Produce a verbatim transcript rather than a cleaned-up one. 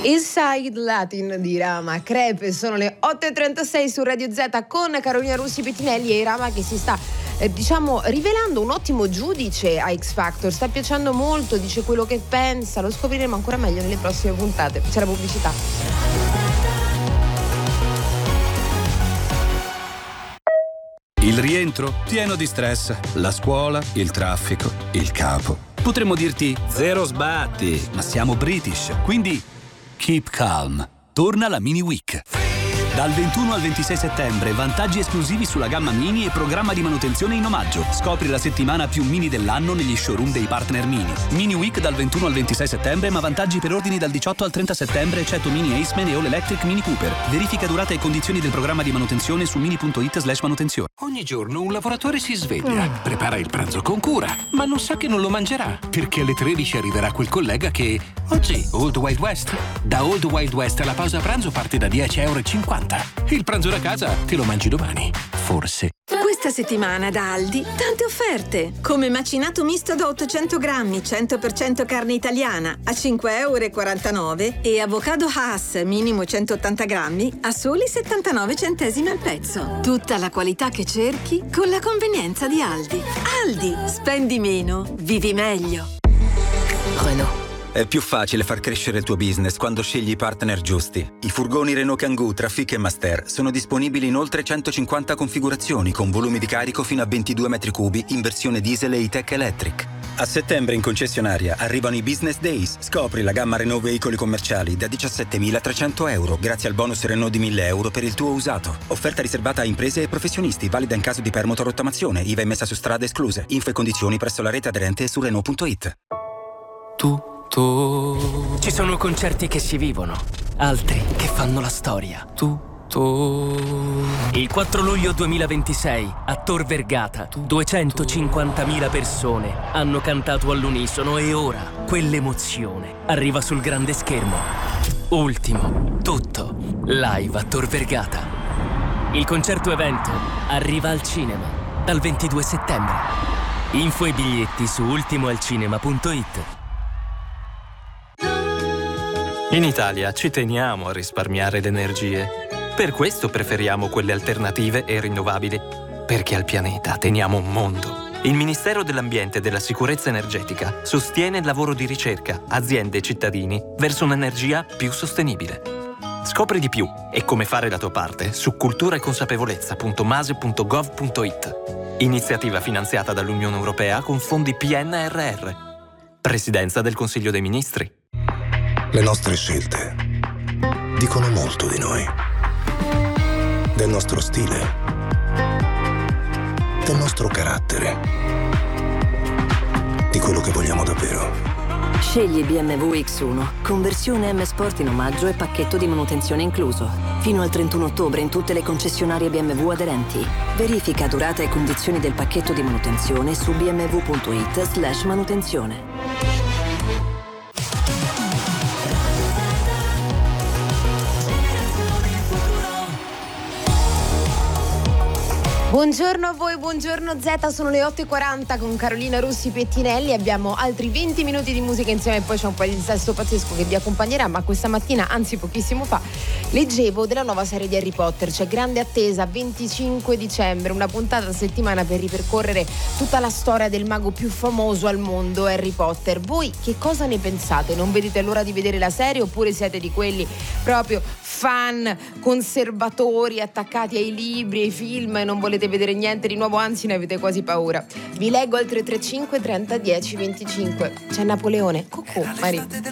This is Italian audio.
Inside Latin di Rama Crepe. Sono le otto e trentasei su Radio Z con Carolina Russi Pettinelli e Rama che si sta eh, diciamo rivelando un ottimo giudice a X Factor. Sta piacendo molto, dice quello che pensa, lo scopriremo ancora meglio nelle prossime puntate. C'è la pubblicità. Il rientro pieno di stress, la scuola, il traffico, il capo. Potremmo dirti zero sbatti, ma siamo British, quindi keep calm. Torna la Mini Week. Dal ventuno al ventisei settembre, vantaggi esclusivi sulla gamma Mini e programma di manutenzione in omaggio. Scopri la settimana più Mini dell'anno negli showroom dei partner Mini. Mini Week dal ventuno al ventisei settembre, ma vantaggi per ordini dal diciotto al trenta settembre, eccetto Mini Aceman e All Electric Mini Cooper. Verifica durata e condizioni del programma di manutenzione su mini punto it slash manutenzione. Ogni giorno un lavoratore si sveglia, mm. prepara il pranzo con cura, ma non sa che non lo mangerà, perché alle tredici arriverà quel collega che... Oggi, Old Wild West. Da Old Wild West la pausa pranzo parte da dieci e cinquanta euro. Il pranzo da casa te lo mangi domani, forse. Questa settimana da Aldi, tante offerte. Come macinato misto da ottocento grammi, cento per cento carne italiana, a cinque e quarantanove euro e avocado Hass, minimo centottanta grammi, a soli settantanove centesimi al pezzo. Tutta la qualità che cerchi, con la convenienza di Aldi. Aldi, spendi meno, vivi meglio. Renault. È più facile far crescere il tuo business quando scegli i partner giusti. I furgoni Renault Kangoo, Trafic e Master sono disponibili in oltre centocinquanta configurazioni con volumi di carico fino a ventidue metri cubi in versione diesel e E-Tech Electric. A settembre in concessionaria arrivano i Business Days. Scopri la gamma Renault veicoli commerciali da diciassettemilatrecento euro grazie al bonus Renault di mille euro per il tuo usato. Offerta riservata a imprese e professionisti, valida in caso di permuta o rottamazione, I V A messa su strada escluse. Info e condizioni presso la rete aderente su Renault punto it. Tu Ci sono concerti che si vivono, altri che fanno la storia. Tutto. Il quattro luglio duemilaventisei a Tor Vergata duecentocinquantamila persone hanno cantato all'unisono e ora quell'emozione arriva sul grande schermo. Ultimo, tutto, live a Tor Vergata. Il concerto evento arriva al cinema dal ventidue settembre. Info e biglietti su ultimoalcinema punto it. In Italia ci teniamo a risparmiare le energie. Per questo preferiamo quelle alternative e rinnovabili. Perché al pianeta teniamo un mondo. Il Ministero dell'Ambiente e della Sicurezza Energetica sostiene il lavoro di ricerca, aziende e cittadini verso un'energia più sostenibile. Scopri di più e come fare la tua parte su cultura e consapevolezza punto mase punto gov punto it. Iniziativa finanziata dall'Unione Europea con fondi P N R R. Presidenza del Consiglio dei Ministri. Le nostre scelte dicono molto di noi, del nostro stile, del nostro carattere, di quello che vogliamo davvero. Scegli B M W X uno, conversione M Sport in omaggio e pacchetto di manutenzione incluso. Fino al trentuno ottobre in tutte le concessionarie B M W aderenti. Verifica durata e condizioni del pacchetto di manutenzione su b m w punto it slash manutenzione. Buongiorno a voi, buongiorno Z, sono le otto e quaranta con Carolina Russi Pettinelli, abbiamo altri venti minuti di musica insieme e poi c'è un po' di sesto pazzesco che vi accompagnerà, ma questa mattina, anzi pochissimo fa, leggevo della nuova serie di Harry Potter, c'è grande attesa, venticinque dicembre, una puntata a settimana per ripercorrere tutta la storia del mago più famoso al mondo, Harry Potter. Voi che cosa ne pensate? Non vedete l'ora di vedere la serie oppure siete di quelli proprio fan, conservatori, attaccati ai libri, ai film e non volete vedere niente di nuovo, anzi ne avete quasi paura? Vi leggo al tre tre cinque trenta dieci venticinque. C'è Napoleone. Cocco, Maria.